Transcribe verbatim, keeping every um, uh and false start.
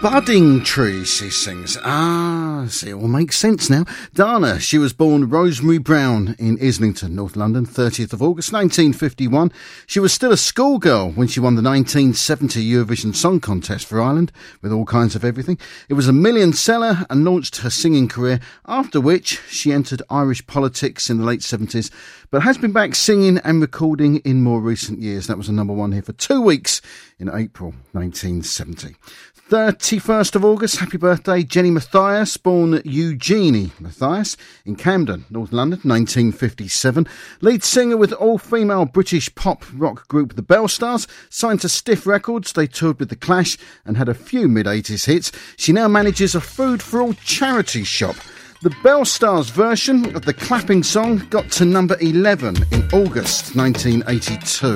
Budding tree, she sings. Ah, see, it all makes sense now. Dana, she was born Rosemary Brown in Islington, North London, thirtieth of August nineteen fifty-one. She was still a schoolgirl when she won the nineteen seventy Eurovision Song Contest for Ireland, with All Kinds of Everything. It was a million seller and launched her singing career, after which she entered Irish politics in the late seventies, but has been back singing and recording in more recent years. That was a number one here for two weeks in April nineteen seventy. thirty-first of August, happy birthday, Jenny Mathias, born Eugenie Mathias in Camden, North London, nineteen fifty-seven. Lead singer with all-female British pop rock group The Bell Stars, signed to Stiff Records. They toured with The Clash and had a few mid-eighties hits. She now manages a Food for All charity shop. The Bell Stars version of the clapping song got to number eleven in August nineteen eighty-two.